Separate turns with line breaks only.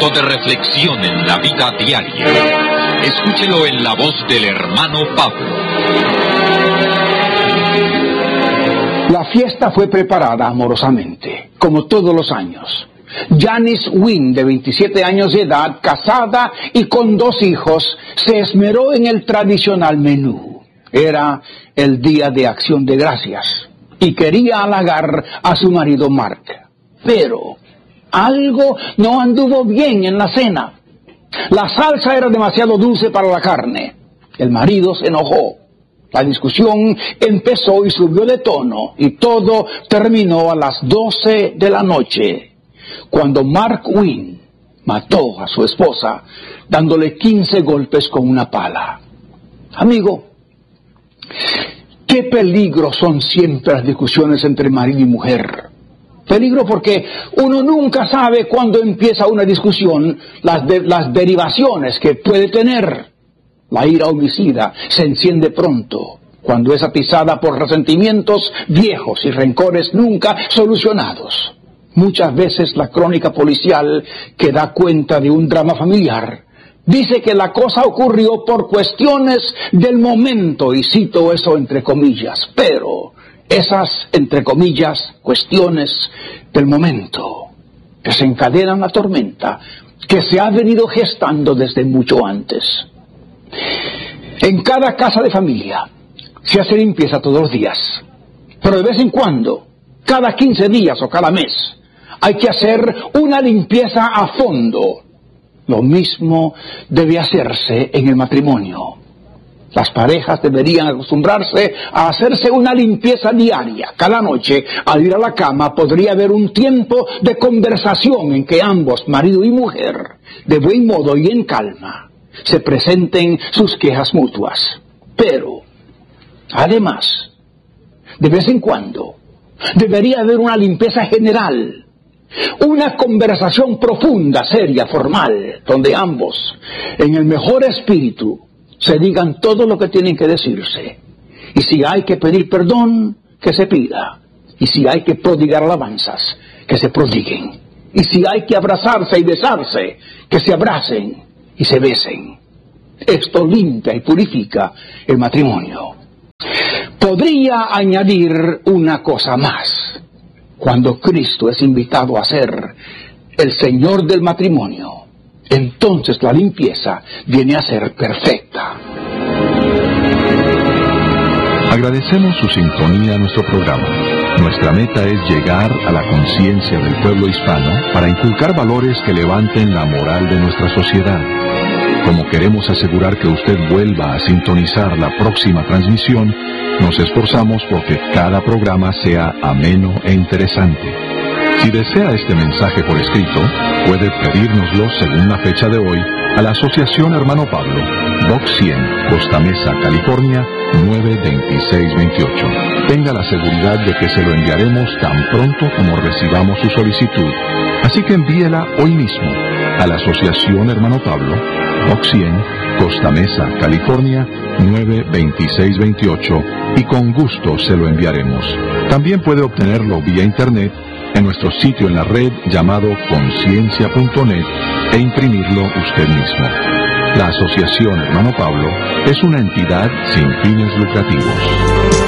momento de reflexión en la vida diaria. Escúchelo en la voz del hermano Pablo.
La fiesta fue preparada amorosamente, como todos los años. Janice Wynn, de 27 años de edad, casada y con 2 hijos, se esmeró en el tradicional menú. Era el Día de Acción de Gracias y quería halagar a su marido Mark. Pero algo no anduvo bien en la cena. La salsa era demasiado dulce para la carne. El marido se enojó. La discusión empezó y subió de tono, y todo terminó a las 12 de la noche, cuando Mark Wynn mató a su esposa, dándole 15 golpes con una pala. Amigo, qué peligro son siempre las discusiones entre marido y mujer. Peligro porque uno nunca sabe cuándo empieza una discusión, las derivaciones que puede tener. La ira homicida se enciende pronto, cuando es atizada por resentimientos viejos y rencores nunca solucionados. Muchas veces la crónica policial que da cuenta de un drama familiar dice que la cosa ocurrió por cuestiones del momento, y cito eso entre comillas, pero esas, entre comillas, cuestiones del momento desencadenan la tormenta que se ha venido gestando desde mucho antes. En cada casa de familia se hace limpieza todos los días, pero de vez en cuando, cada 15 días o cada mes, hay que hacer una limpieza a fondo. Lo mismo debe hacerse en el matrimonio. Las parejas deberían acostumbrarse a hacerse una limpieza diaria. Cada noche, al ir a la cama, podría haber un tiempo de conversación en que ambos, marido y mujer, de buen modo y en calma, se presenten sus quejas mutuas. Pero, además, de vez en cuando, debería haber una limpieza general, una conversación profunda, seria, formal, donde ambos, en el mejor espíritu, se digan todo lo que tienen que decirse. Y si hay que pedir perdón, que se pida. Y si hay que prodigar alabanzas, que se prodiguen. Y si hay que abrazarse y besarse, que se abracen y se besen. Esto limpia y purifica el matrimonio. Podría añadir una cosa más. Cuando Cristo es invitado a ser el Señor del matrimonio, entonces la limpieza viene a ser perfecta.
Agradecemos su sintonía a nuestro programa. Nuestra meta es llegar a la conciencia del pueblo hispano para inculcar valores que levanten la moral de nuestra sociedad. Como queremos asegurar que usted vuelva a sintonizar la próxima transmisión, nos esforzamos porque cada programa sea ameno e interesante. Si desea este mensaje por escrito, puede pedírnoslo según la fecha de hoy a la Asociación Hermano Pablo, Box 100, Costa Mesa, California, 92628. Tenga la seguridad de que se lo enviaremos tan pronto como recibamos su solicitud. Así que envíela hoy mismo a la Asociación Hermano Pablo, Box 100, Costa Mesa, California, 92628, y con gusto se lo enviaremos. También puede obtenerlo vía internet en nuestro sitio en la red llamado conciencia.net e imprimirlo usted mismo. La Asociación Hermano Pablo es una entidad sin fines lucrativos.